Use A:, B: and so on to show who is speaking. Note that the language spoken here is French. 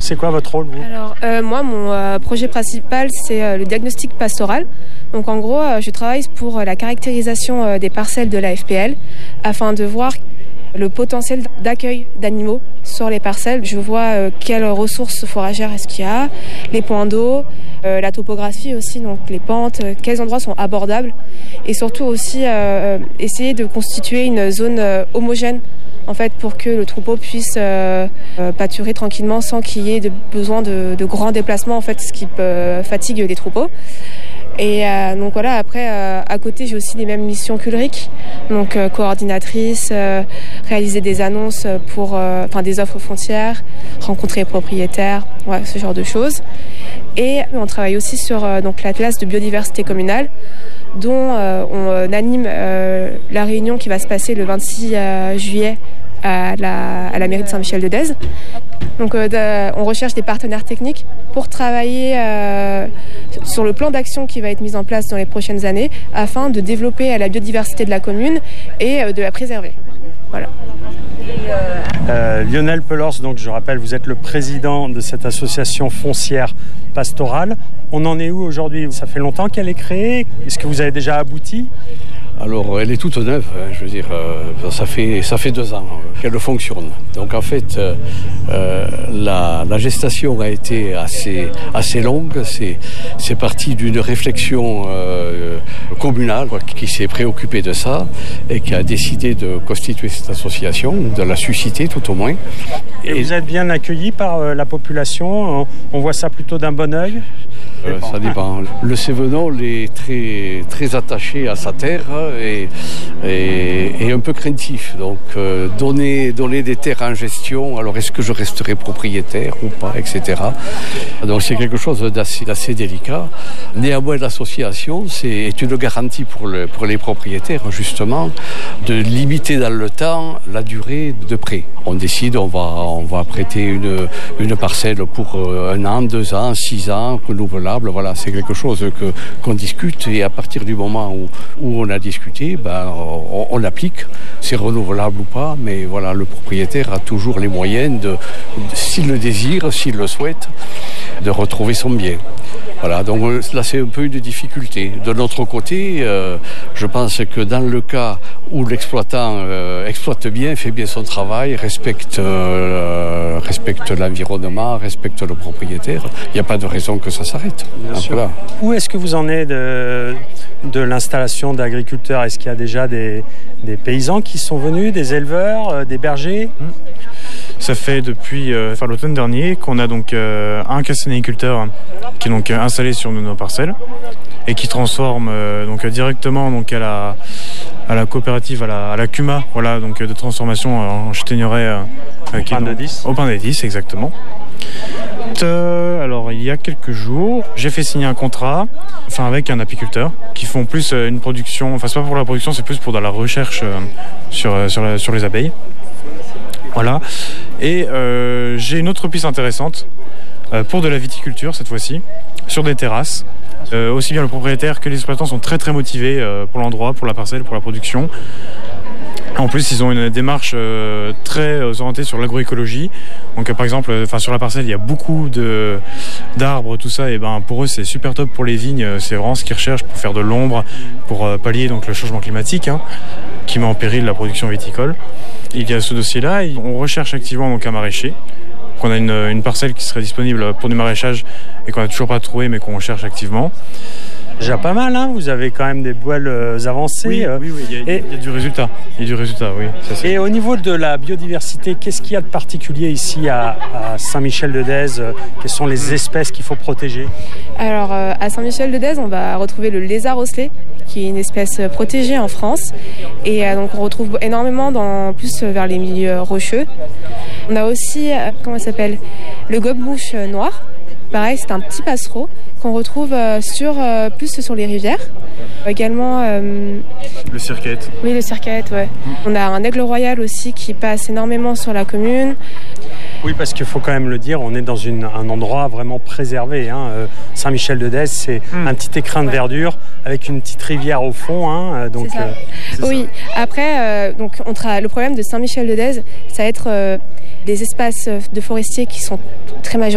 A: c'est quoi votre rôle, vous ?
B: Alors, moi, mon projet principal, c'est le diagnostic pastoral. Donc, en gros, je travaille pour la caractérisation des parcelles de la FPL afin de voir le potentiel d'accueil d'animaux sur les parcelles. Je vois quelles ressources fourragères est-ce qu'il y a, les points d'eau, la topographie aussi, donc les pentes, quels endroits sont abordables et surtout aussi essayer de constituer une zone homogène en fait, pour que le troupeau puisse pâturer tranquillement sans qu'il y ait besoin de grands déplacements, en fait, ce qui fatigue les troupeaux. Et donc voilà, après, à côté, j'ai aussi les mêmes missions qu'Ulrich, donc coordinatrice, réaliser des annonces pour des offres foncières, rencontrer les propriétaires, ouais, ce genre de choses. Et on travaille aussi sur donc l'atlas de biodiversité communale, dont on anime la réunion qui va se passer le 26 juillet à la mairie de Saint-Michel-de-Dèze. Donc on recherche des partenaires techniques pour travailler sur le plan d'action qui va être mis en place dans les prochaines années afin de développer la biodiversité de la commune et de la préserver. Voilà.
A: Lionel Pelors, donc je rappelle, vous êtes le président de cette association foncière pastorale. On en est où aujourd'hui ? Ça fait longtemps qu'elle est créée. Est-ce que vous avez déjà abouti ?
C: Alors, elle est toute neuve, je veux dire, ça fait 2 ans qu'elle fonctionne. Donc, en fait, la gestation a été assez longue. C'est parti d'une réflexion communale qui s'est préoccupée de ça et qui a décidé de constituer cette association, de la susciter tout au moins.
A: Et vous êtes bien accueilli par la population ? On voit ça plutôt d'un bon œil ?
C: Ça dépend. Le Cévenol est très, très attaché à sa terre et un peu craintif. Donc, donner des terres en gestion, alors est-ce que je resterai propriétaire ou pas, etc. Donc, c'est quelque chose d'assez délicat. Néanmoins, l'association, c'est une garantie pour les propriétaires, justement, de limiter dans le temps la durée de prêt. On décide, on va prêter une parcelle pour 1 an, 2 ans, 6 ans, renouvelable. Voilà, c'est quelque chose qu'on discute et à partir du moment où on a discuté, on l'applique. C'est renouvelable ou pas, mais voilà, le propriétaire a toujours les moyens s'il le désire, s'il le souhaite, de retrouver son bien. Voilà, donc là c'est un peu une difficulté. De notre côté, je pense que dans le cas où l'exploitant exploite bien, fait bien son travail, respecte l'environnement, respecte le propriétaire, il n'y a pas de raison que ça s'arrête. Voilà.
A: Où est-ce que vous en êtes de l'installation d'agriculteurs ? Est-ce qu'il y a déjà des paysans qui sont venus, des éleveurs, des bergers ?
D: Ça fait depuis l'automne dernier qu'on a donc un castagniculteur qui est donc installé sur nos parcelles et qui transforme directement donc à la coopérative, à la CUMA, voilà, donc de transformation en châtaigneraie
A: au pain de 10.
D: Au pain de 10, exactement. Alors il y a quelques jours, j'ai fait signer un contrat avec un apiculteur qui font plus une production, c'est pas pour la production, c'est plus pour de la recherche sur les abeilles. Voilà. Et j'ai une autre piste intéressante pour de la viticulture cette fois-ci, sur des terrasses. Aussi bien le propriétaire que les exploitants sont très très motivés pour l'endroit, pour la parcelle, pour la production. En plus, ils ont une démarche très orientée sur l'agroécologie. Donc, par exemple, sur la parcelle, il y a beaucoup d'arbres, tout ça. Et pour eux, c'est super top pour les vignes. C'est vraiment ce qu'ils recherchent pour faire de l'ombre, pour pallier donc le changement climatique, qui met en péril la production viticole. Il y a ce dossier-là. On recherche activement donc un maraîcher. On a une parcelle qui serait disponible pour du maraîchage et qu'on n'a toujours pas trouvé, mais qu'on cherche activement.
A: Déjà pas mal, vous avez quand même des poils avancés.
D: Oui, il y a du résultat. Il y a du résultat, oui.
A: Et au niveau de la biodiversité, qu'est-ce qu'il y a de particulier ici à Saint-Michel-de-Dèze ? Quelles sont les espèces qu'il faut protéger ?
B: Alors, à Saint-Michel-de-Dèze, on va retrouver le lézard osselet, qui est une espèce protégée en France. Et donc, on retrouve énormément plus vers les milieux rocheux. On a aussi, le gobe-mouche noir. Pareil, c'est un petit passereau qu'on retrouve plus sur les rivières. Également...
D: le cirquette.
B: Oui, le cirquette, ouais. On a un aigle royal aussi qui passe énormément sur la commune.
A: Oui, parce qu'il faut quand même le dire, on est dans un endroit vraiment préservé. Saint-Michel-de-Dèze, c'est un petit écrin de verdure avec une petite rivière au fond. Donc,
B: c'est ça. Oui, après, le problème de Saint-Michel-de-Dèze, ça va être des espaces de forestiers qui sont très majoritaires.